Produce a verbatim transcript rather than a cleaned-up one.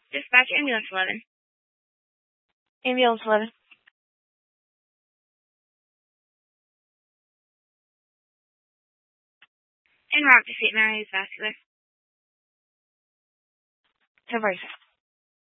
Dispatch ambulance eleven. Ambulance eleven. En route to Saint Mary's Vascular. ten forty-six.